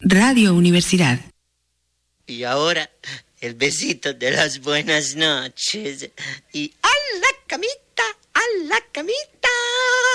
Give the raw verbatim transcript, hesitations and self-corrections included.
Radio Universidad. Y ahora, el besito de las buenas noches. Y a la camita, a la camita.